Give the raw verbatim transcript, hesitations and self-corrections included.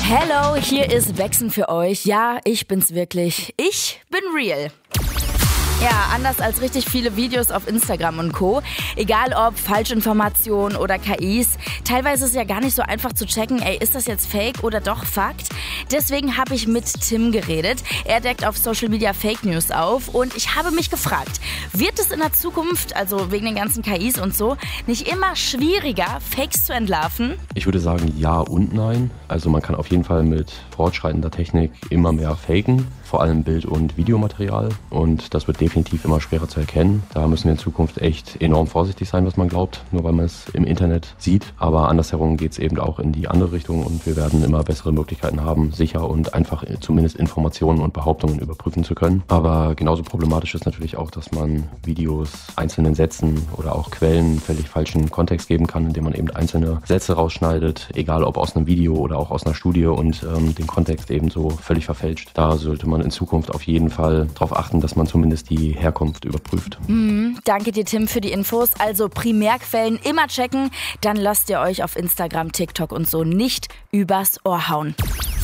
Hello, hier ist Wechseln für euch. Ja, ich bin's wirklich. Ich bin real. Ja, anders als richtig viele Videos auf Instagram und Co. Egal ob Falschinformationen oder K Is, teilweise ist es ja gar nicht so einfach zu checken, ey, ist das jetzt Fake oder doch Fakt? Deswegen habe ich mit Tim geredet. Er deckt auf Social Media Fake News auf und ich habe mich gefragt, wird es in der Zukunft, also wegen den ganzen K Is und so, nicht immer schwieriger, Fakes zu entlarven? Ich würde sagen ja und nein. Also man kann auf jeden Fall mit fortschreitender Technik immer mehr faken, vor allem Bild- und Videomaterial, und das wird definitiv immer schwerer zu erkennen. Da müssen wir in Zukunft echt enorm vorsichtig sein, was man glaubt, nur weil man es im Internet sieht. Aber andersherum geht es eben auch in die andere Richtung und wir werden immer bessere Möglichkeiten haben, sicher und einfach zumindest Informationen und Behauptungen überprüfen zu können. Aber genauso problematisch ist natürlich auch, dass man Videos einzelnen Sätzen oder auch Quellen völlig falschen Kontext geben kann, indem man eben einzelne Sätze rausschneidet, egal ob aus einem Video oder auch aus einer Studie, und ähm, den Kontext eben so völlig verfälscht. Da sollte man in Zukunft auf jeden Fall darauf achten, dass man zumindest die Herkunft überprüft. Mhm, danke dir, Tim, für die Infos. Also Primärquellen immer checken, dann lasst ihr euch auf Instagram, TikTok und so nicht übers Ohr hauen.